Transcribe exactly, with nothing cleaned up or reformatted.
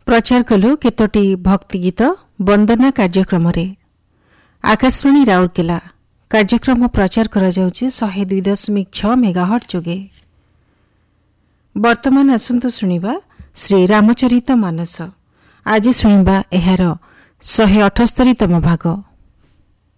प्रचार कलु केतोटी भक्ति गीत वंदना कार्यक्रम आकाशवाणी राउरकेला कार्यक्रम प्रचार करा जाउछि शहे दुई दशमिक छ मेगाहर्ट्ज जोगे। वर्तमान आसंतु शुणिबा श्री रामचरित मानस। आज शुणिबा एहार शहे अठस्तरीतम भाग।